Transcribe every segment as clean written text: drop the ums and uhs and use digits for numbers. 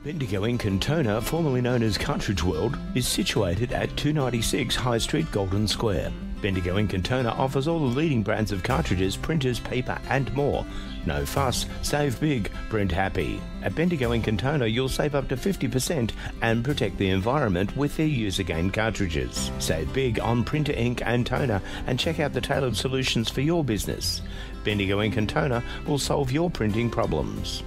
Bendigo in Cantona, formerly known as Cartridge World, is situated at 296 High Street, Golden Square. Bendigo in Cantona offers all the leading brands of cartridges, printers, paper and more. No fuss, save big, print happy. At Bendigo in Cantona, you'll save up to 50% and protect the environment with their use-again cartridges. Save big on printer ink and toner and check out the tailored solutions for your business. Bendigo in Cantona will solve your printing problems.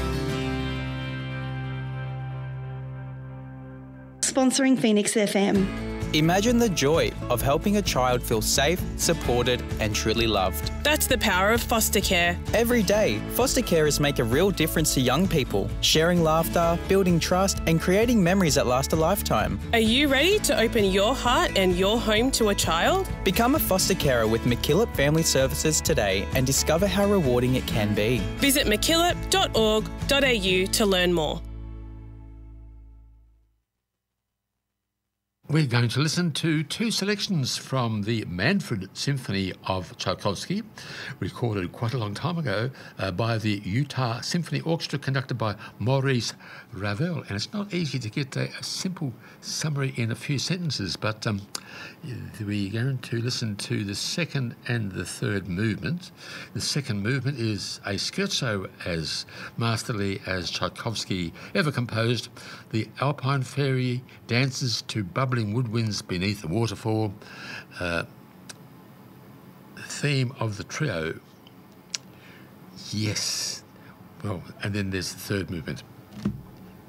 Sponsoring Phoenix FM. Imagine the joy of helping a child feel safe, supported and truly loved. That's the power of foster care. Every day, foster carers make a real difference to young people, sharing laughter, building trust and creating memories that last a lifetime. Are you ready to open your heart and your home to a child? Become a foster carer with MacKillop Family Services today and discover how rewarding it can be. Visit mackillop.org.au to learn more. We're going to listen to two selections from the Manfred Symphony of Tchaikovsky, recorded quite a long time ago by the Utah Symphony Orchestra, conducted by Maurice Ravel. And it's not easy to get a simple summary in a few sentences, but we're going to listen to the second and the third movement. The second movement is a scherzo as masterly as Tchaikovsky ever composed. The Alpine Fairy dances to bubbling woodwinds beneath the waterfall. Theme of the trio. Yes. Well, and then there's the third movement.